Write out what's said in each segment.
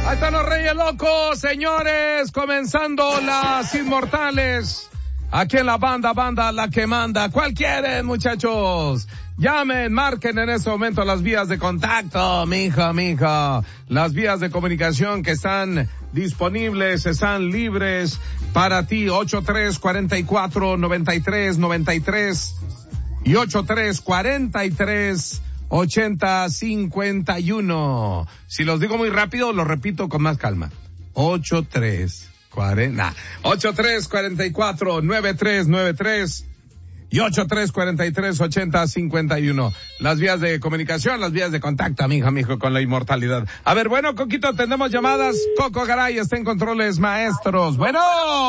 Ahí están los Reyes Locos, señores, comenzando las Inmortales. Aquí en la banda la que manda. ¿Cuál quieren, muchachos? Llamen, marquen en este momento las vías de contacto, mija. Las vías de comunicación que están disponibles, están libres para ti. 83-44-93-93 y 83-43-80-51. Si los digo muy rápido, lo repito con más calma. 83-44-93-93 y 83-43-80-51. Las vías de comunicación, las vías de contacto, mijo, con la inmortalidad. A ver, bueno, Coquito, tenemos llamadas. Coco Garay está en controles maestros. Bueno,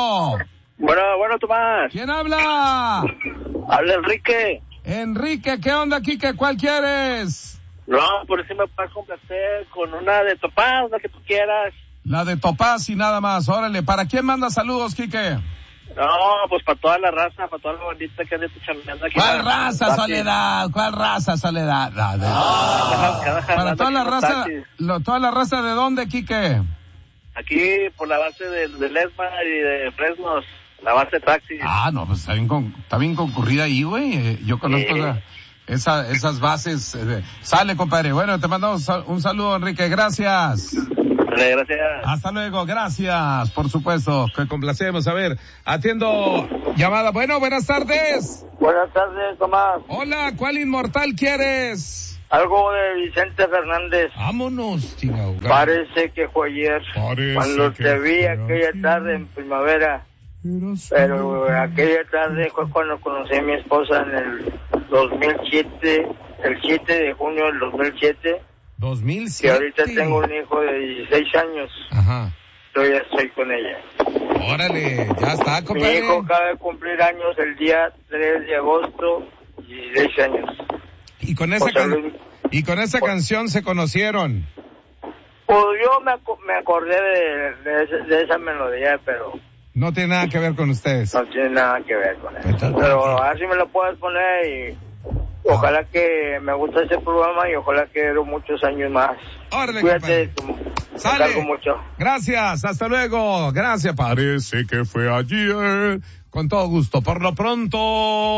Tomás. ¿quién habla? Habla Enrique. Enrique, ¿qué onda, Quique? ¿Cuál quieres? No, por eso me puedes complacer con una de Topaz, la que tú quieras. La de Topaz y nada más. Órale, ¿para quién manda saludos, Quique? No, pues para toda la raza, para toda la bandita que ande chambeando aquí. ¿Cuál raza, Soledad? Para toda la raza, toda la raza, ¿de dónde, Quique? Aquí, por la base de Lesmar y de Fresnos, la base de taxi. Ah, no, pues está bien concurrida ahí, güey. Yo conozco esas bases. Sale, compadre. Bueno, te mandamos un saludo, Enrique. Gracias. Vale, gracias. Hasta luego, gracias, por supuesto, que complacemos. A ver, atiendo llamada. Bueno, buenas tardes. Buenas tardes, Tomás. Hola, ¿cuál inmortal quieres? Algo de Vicente Fernández. Vámonos, chingado. Parece que fue ayer, cuando te vi aquella tarde en primavera. Pero aquella tarde fue cuando conocí a mi esposa en el 2007, el 7 de junio del 2007. 2007. Y ahorita tengo un hijo de 16 años. Ajá. Yo ya estoy con ella. Órale, ya está, compadre. Mi hijo acaba de cumplir años el día 3 de agosto, 16 años. ¿Y con esa canción se conocieron? Pues yo me acordé de esa melodía, pero... No tiene nada que ver con ustedes. No tiene nada que ver con eso. Pero así me lo puedes poner y... Ojalá que me guste ese programa y ojalá que dure muchos años más. Órale, cuídate, sale. Mucho. Gracias, hasta luego. Gracias, parece que fue ayer. Con todo gusto. Por lo pronto...